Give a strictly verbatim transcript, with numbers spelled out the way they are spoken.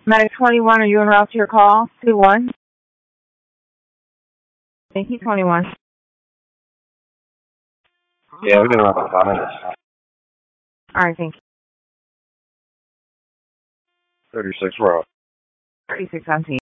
Medic twenty-one, are you en route to your call? two one. Thank you, twenty-one. Yeah, we've been around about five minutes. All right, thank you. thirty-six, we're out. thirty-six on team.